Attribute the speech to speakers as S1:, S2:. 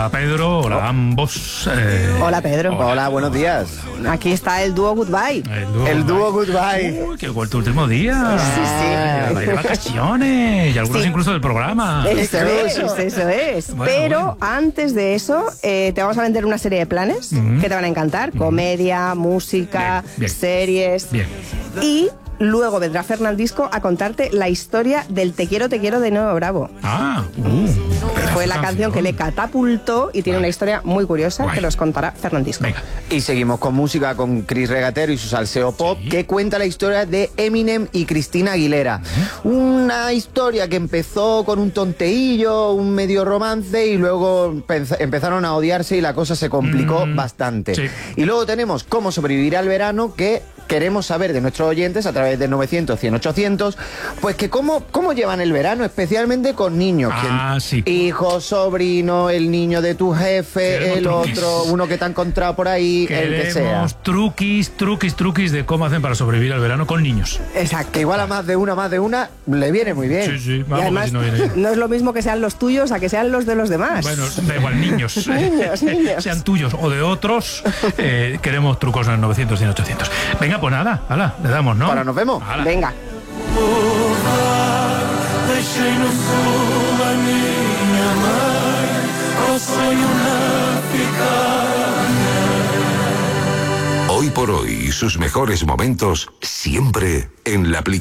S1: Pedro, hola a ambos.
S2: Hola Pedro.
S3: Hola, buenos días.
S2: Aquí está el dúo Goodbye.
S3: El dúo Goodbye.
S1: Uy, que vuelto el último día.
S2: Sí.
S1: De vacaciones y algunos
S2: Sí.
S1: incluso del programa.
S2: Eso es.
S1: Bueno,
S2: Pero antes de eso, te vamos a vender una serie de planes que te van a encantar. Comedia, música,
S1: Bien.
S2: series.
S1: Bien.
S2: Y luego vendrá Fernandisco a contarte la historia del Te quiero de Nuevo Bravo. Fue la canción que le catapultó y tiene una historia muy curiosa
S1: Guay.
S2: que nos contará Fernandisco.
S1: Venga.
S3: Y seguimos con música con Chris Regatero y su salseo pop,
S1: Sí.
S3: que cuenta la historia de Eminem y Cristina Aguilera. Una historia que empezó con un tonteillo, un medio romance, y luego empezaron a odiarse y la cosa se complicó bastante.
S1: Sí.
S3: Y luego tenemos Cómo sobrevivir al verano, que queremos saber de nuestros oyentes a través de 900, 100, 800, pues que cómo llevan el verano, especialmente con niños.
S1: Sí.
S3: Hijo, sobrino, el niño de tu jefe,
S1: Queremos
S3: el
S1: truquis.
S3: otro, uno que te ha encontrado por ahí, el que sea.
S1: Queremos truquis de cómo hacen para sobrevivir al verano con niños.
S2: Exacto.
S3: Que igual a más de una le viene muy bien.
S1: Sí,
S2: Y
S1: vamos,
S2: además,
S1: que si no viene bien.
S2: no es lo mismo que sean los tuyos a que sean los de los demás.
S1: Bueno, da igual, niños.
S2: Niños.
S1: Sean tuyos o de otros. Queremos trucos en el 900, 100, 800. Venga, pues nada, hala, le damos, ¿no?
S3: Para nos vemos.
S1: Hala.
S2: Venga.
S4: Hoy por hoy, sus mejores momentos siempre en la aplicación.